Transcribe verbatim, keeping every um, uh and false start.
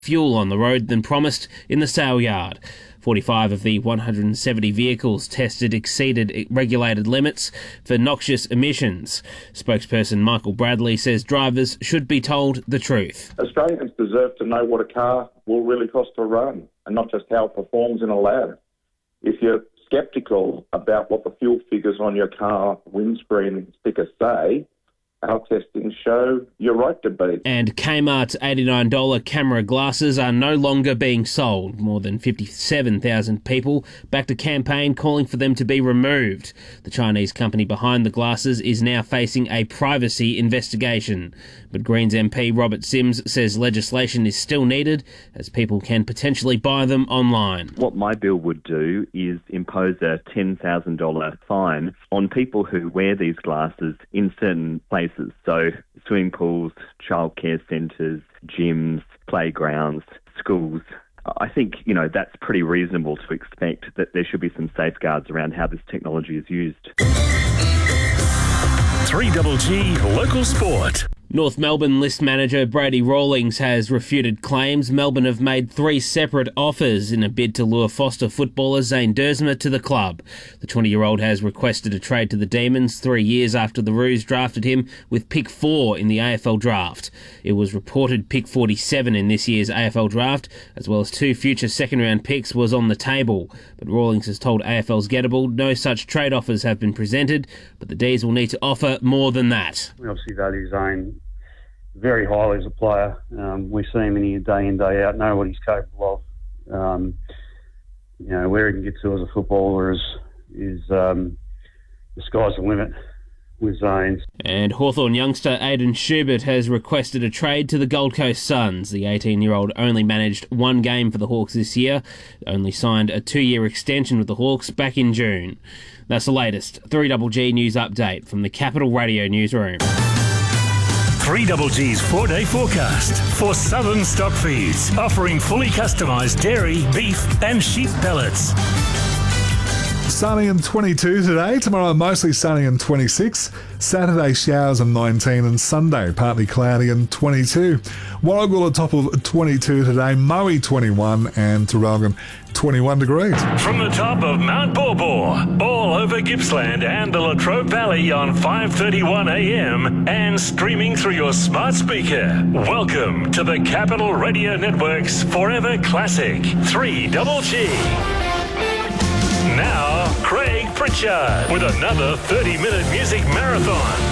fuel on the road than promised in the sale yard. forty-five of the one hundred seventy vehicles tested exceeded regulated limits for noxious emissions. Spokesperson Michael Bradley says drivers should be told the truth. Australians deserve to know what a car will really cost to run and not just how it performs in a lab. If you're sceptical about what the fuel figures on your car windscreen stickers say, our testings show you're right to be. And Kmart's eighty-nine dollars camera glasses are no longer being sold. More than fifty-seven thousand people backed a campaign calling for them to be removed. The Chinese company behind the glasses is now facing a privacy investigation. But Greens M P Robert Sims says legislation is still needed as people can potentially buy them online. What my bill would do is impose a ten thousand dollars fine on people who wear these glasses in certain places. So swimming pools, childcare centres, gyms, playgrounds, schools. I think, you know, that's pretty reasonable to expect that there should be some safeguards around how this technology is used. three G G Local Sport. North Melbourne list manager Brady Rawlings has refuted claims Melbourne have made three separate offers in a bid to lure Foster footballer Zane Dersma to the club. The twenty-year-old has requested a trade to the Demons three years after the Roos drafted him with pick four in the A F L draft. It was reported pick forty-seven in this year's A F L draft, as well as two future second-round picks, was on the table. But Rawlings has told A F L's Gettable no such trade offers have been presented, but the D's will need to offer more than that. We obviously value Zane very highly as a player. Um, we see him in here day in, day out, know what he's capable of. Um, you know, where he can get to as a footballer is, is um, the sky's the limit with Zane. And Hawthorn youngster Aidan Schubert has requested a trade to the Gold Coast Suns. The eighteen-year-old only managed one game for the Hawks this year, only signed a two-year extension with the Hawks back in June. That's the latest three G G News Update from the Capital Radio Newsroom. three G G's four-day forecast for Southern Stock Feeds, offering fully customised dairy, beef and sheep pellets. Sunny and twenty-two today. Tomorrow mostly sunny and twenty-six. Saturday showers and nineteen, and Sunday partly cloudy and twenty-two. Warragul a top of twenty-two today. Murray twenty-one and Terrelgan twenty-one degrees. From the top of Mount Borbor, all over Gippsland and the Latrobe Valley on five thirty-one a m and streaming through your smart speaker. Welcome to the Capital Radio Network's Forever Classic three G G. Now, Craig Pritchard with another thirty-minute music marathon.